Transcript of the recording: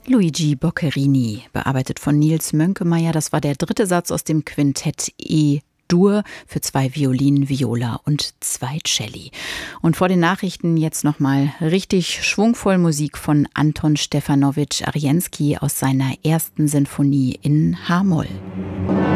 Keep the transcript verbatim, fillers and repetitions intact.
Luigi Boccherini, bearbeitet von Nils Mönkemeyer. Das war der dritte Satz aus dem Quintett E-Dur für zwei Violinen, Viola und zwei Celli. Und vor den Nachrichten jetzt nochmal richtig schwungvoll Musik von Anton Stefanowitsch Arienski aus seiner ersten Sinfonie in H-Moll.